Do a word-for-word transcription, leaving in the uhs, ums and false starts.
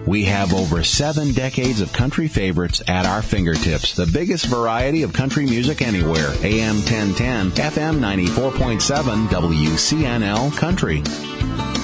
We have over seven decades of country favorites at our fingertips. The biggest variety of country music anywhere. A M ten ten, F M ninety-four point seven, W C N L Country.